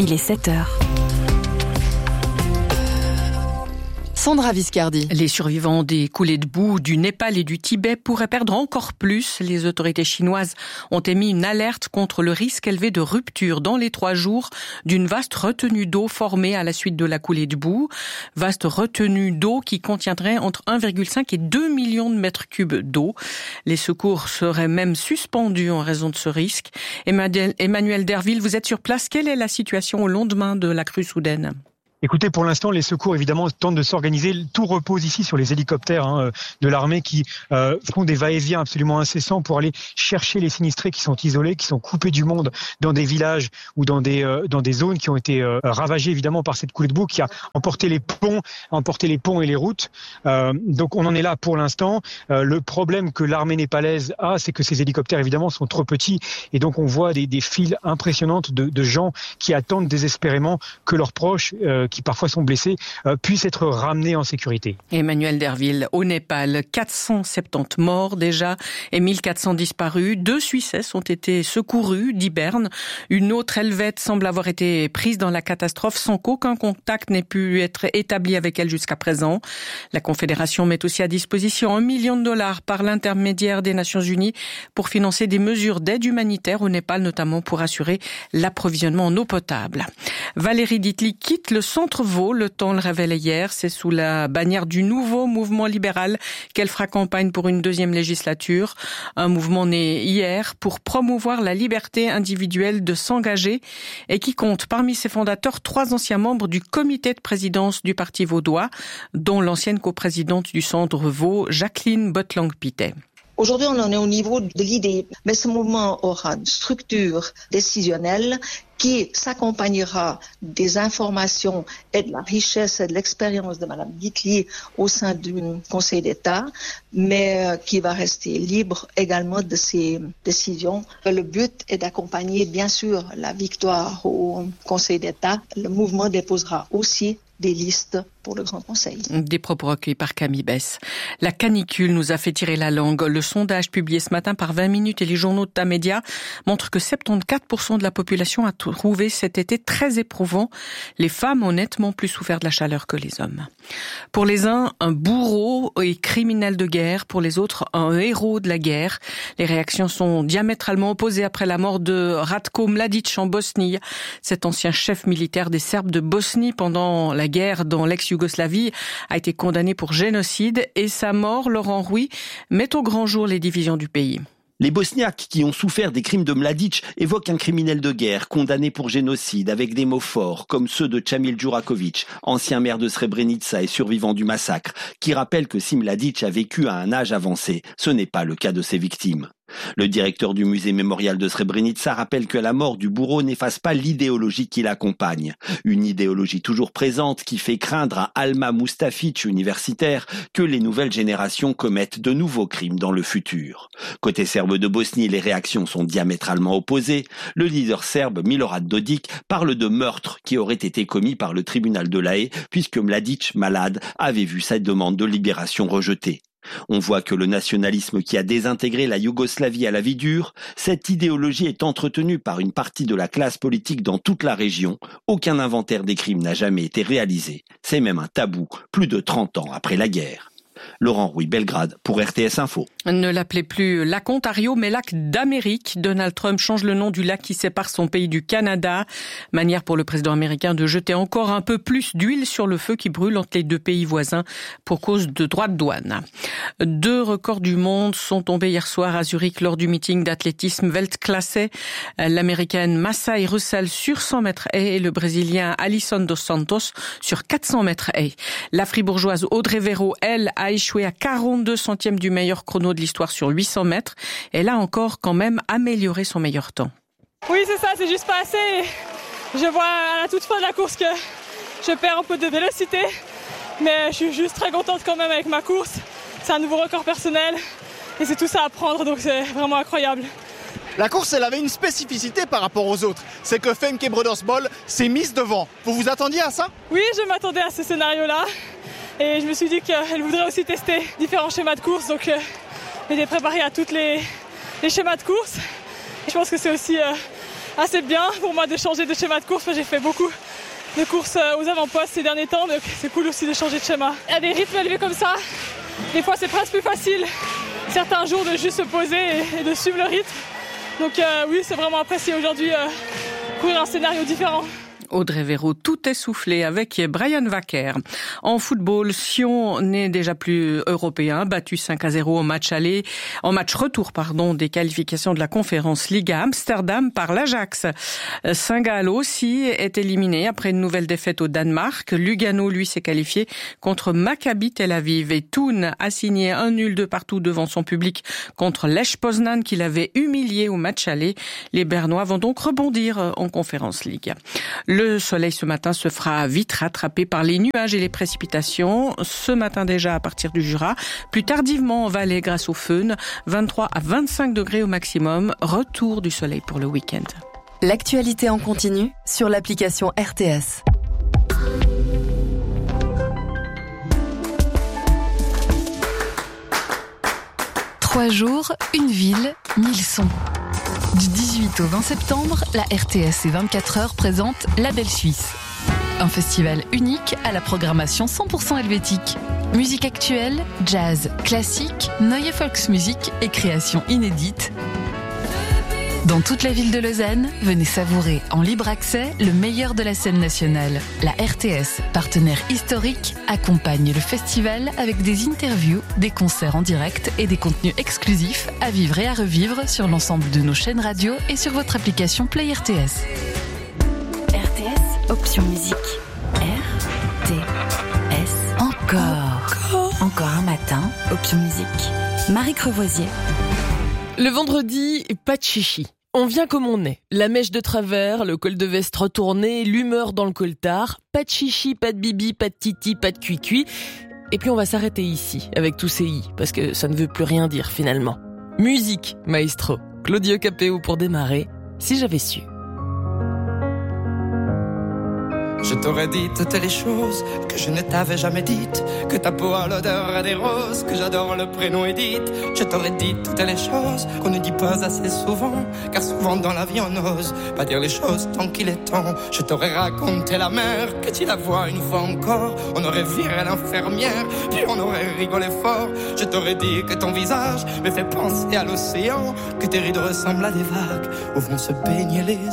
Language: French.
il est 7h. Sandra Viscardi. Les survivants des coulées de boue du Népal et du Tibet pourraient perdre encore plus. Les autorités chinoises ont émis une alerte contre le risque élevé de rupture dans les 3 jours d'une vaste retenue d'eau formée à la suite de la coulée de boue. Vaste retenue d'eau qui contiendrait entre 1,5 et 2 millions de mètres cubes d'eau. Les secours seraient même suspendus en raison de ce risque. Emmanuel Derville, vous êtes sur place. Quelle est la situation au lendemain de la crue soudaine ? Écoutez, pour l'instant, les secours, évidemment, tentent de s'organiser. Tout repose ici sur les hélicoptères de l'armée qui font des va-et-vient absolument incessants pour aller chercher les sinistrés qui sont isolés, qui sont coupés du monde dans des villages ou dans des zones qui ont été ravagées, évidemment, par cette coulée de boue qui a emporté les ponts et les routes. Donc, on en est là pour l'instant. Le problème que l'armée népalaise a, c'est que ces hélicoptères, évidemment, sont trop petits. Et donc, on voit des files impressionnantes de gens qui attendent désespérément que leurs proches, qui parfois sont blessés, puissent être ramenés en sécurité. Emmanuel Derville, au Népal, 470 morts déjà et 1400 disparus. 2 Suissesses ont été secourus d'Iberne. Une autre helvète semble avoir été prise dans la catastrophe sans qu'aucun contact n'ait pu être établi avec elle jusqu'à présent. La Confédération met aussi à disposition $1 million par l'intermédiaire des Nations Unies pour financer des mesures d'aide humanitaire au Népal, notamment pour assurer l'approvisionnement en eau potable. Valérie Ditli quitte le Centre-Vaud, Le Temps le révélait hier. C'est sous la bannière du nouveau mouvement libéral qu'elle fera campagne pour une 2e législature. Un mouvement né hier pour promouvoir la liberté individuelle de s'engager et qui compte parmi ses fondateurs 3 anciens membres du comité de présidence du Parti vaudois, dont l'ancienne coprésidente du Centre-Vaud, Jacqueline Botlang-Pitet. Aujourd'hui, on en est au niveau de l'idée, mais ce mouvement aura une structure décisionnelle qui s'accompagnera des informations et de la richesse et de l'expérience de Mme Ditli au sein du Conseil d'État, mais qui va rester libre également de ses décisions. Le but est d'accompagner, bien sûr, la victoire au Conseil d'État. Le mouvement déposera aussi des listes pour le Grand Conseil. Des propos recueillis par Camille Bess. La canicule nous a fait tirer la langue. Le sondage publié ce matin par 20 minutes et les journaux de Tamedia montre que 74% de la population a trouvé cet été très éprouvant. Les femmes ont nettement plus souffert de la chaleur que les hommes. Pour les uns, un bourreau et criminel de guerre. Pour les autres, un héros de la guerre. Les réactions sont diamétralement opposées après la mort de Ratko Mladic en Bosnie. Cet ancien chef militaire des Serbes de Bosnie pendant la guerre dans l'ex-Yougoslavie a été condamné pour génocide et sa mort, Laurent Rouy, met au grand jour les divisions du pays. Les Bosniaques qui ont souffert des crimes de Mladic évoquent un criminel de guerre condamné pour génocide avec des mots forts comme ceux de Chamil Djurakovic, ancien maire de Srebrenica et survivant du massacre, qui rappelle que si Mladic a vécu à un âge avancé, ce n'est pas le cas de ses victimes. Le directeur du musée mémorial de Srebrenica rappelle que la mort du bourreau n'efface pas l'idéologie qui l'accompagne. Une idéologie toujours présente qui fait craindre à Alma Mustafic, universitaire, que les nouvelles générations commettent de nouveaux crimes dans le futur. Côté serbe de Bosnie, les réactions sont diamétralement opposées. Le leader serbe Milorad Dodik parle de meurtre qui aurait été commis par le tribunal de La Haye puisque Mladic, malade, avait vu sa demande de libération rejetée. On voit que le nationalisme qui a désintégré la Yougoslavie à la vie dure, cette idéologie est entretenue par une partie de la classe politique dans toute la région. Aucun inventaire des crimes n'a jamais été réalisé. C'est même un tabou, plus de 30 ans après la guerre. Laurent Rouy, Belgrade, pour RTS Info. Ne l'appelez plus lac Ontario, mais lac d'Amérique. Donald Trump change le nom du lac qui sépare son pays du Canada. Manière pour le président américain de jeter encore un peu plus d'huile sur le feu qui brûle entre les 2 pays voisins pour cause de droits de douane. 2 records du monde sont tombés hier soir à Zurich lors du meeting d'athlétisme Weltklasse. L'américaine Masai Russell sur 100 mètres haies et le brésilien Alisson dos Santos sur 400 mètres haies. La fribourgeoise Audrey Véro, elle, a échoué à 42 centièmes du meilleur chrono de l'histoire sur 800 mètres. Elle a encore quand même amélioré son meilleur temps. Oui, c'est ça, c'est juste pas assez. Je vois à la toute fin de la course que je perds un peu de vélocité, mais je suis juste très contente quand même avec ma course. C'est un nouveau record personnel et c'est tout ça à prendre, donc c'est vraiment incroyable. La course, elle avait une spécificité par rapport aux autres. C'est que Femke Brodersbol s'est mise devant. Vous vous attendiez à ça ? Oui, je m'attendais à ce scénario-là. Et je me suis dit qu'elle voudrait aussi tester différents schémas de course. Donc, elle est préparée à tous les schémas de course. Et je pense que c'est aussi assez bien pour moi de changer de schéma de course. J'ai fait beaucoup de courses aux avant-postes ces derniers temps, donc c'est cool aussi de changer de schéma. Il y a des rythmes élevés comme ça, des fois c'est presque plus facile certains jours de juste se poser et de suivre le rythme. Donc oui, c'est vraiment apprécié aujourd'hui courir un scénario différent. Audrey Véraud, tout essoufflé avec Brian Wacker. En football, Sion n'est déjà plus européen, battu 5-0 au match retour, des qualifications de la Conférence League à Amsterdam par l'Ajax. Saint-Gall aussi est éliminé après une nouvelle défaite au Danemark. Lugano, lui, s'est qualifié contre Maccabi Tel Aviv et Thun a signé un nul de partout devant son public contre Lech Poznan qui l'avait humilié au match aller. Les Bernois vont donc rebondir en Conférence League. Le soleil ce matin se fera vite rattraper par les nuages et les précipitations. Ce matin déjà à partir du Jura. Plus tardivement en vallée grâce au föhn. 23 à 25 degrés au maximum. Retour du soleil pour le week-end. L'actualité en continu sur l'application RTS. Trois jours, une ville, 1000 sons. Du 18 au 20 septembre, la RTS et 24 heures présente La Belle Suisse. Un festival unique à la programmation 100% helvétique. Musique actuelle, jazz, classique, neue Volksmusik et créations inédites. Dans toute la ville de Lausanne, venez savourer en libre accès le meilleur de la scène nationale. La RTS, partenaire historique, accompagne le festival avec des interviews, des concerts en direct et des contenus exclusifs à vivre et à revivre sur l'ensemble de nos chaînes radio et sur votre application Play RTS. RTS, option musique. RTS. Encore un matin, option musique. Marie Crevoisier. Le vendredi, pas de chichi. On vient comme on est. La mèche de travers, le col de veste retourné, l'humeur dans le coltard. Pas de chichi, pas de bibi, pas de titi, pas de cuicui. Et puis on va s'arrêter ici, avec tous ces i, parce que ça ne veut plus rien dire finalement. Musique, maestro. Claudio Capéo pour démarrer, si j'avais su. Je t'aurais dit toutes les choses que je ne t'avais jamais dites, que ta peau a l'odeur des roses, que j'adore le prénom Edith. Je t'aurais dit toutes les choses qu'on ne dit pas assez souvent, car souvent dans la vie on n'ose pas dire les choses tant qu'il est temps. Je t'aurais raconté la mer, que tu la vois une fois encore. On aurait viré l'infirmière, puis on aurait rigolé fort. Je t'aurais dit que ton visage me fait penser à l'océan, que tes rides ressemblent à des vagues où vont se baigner les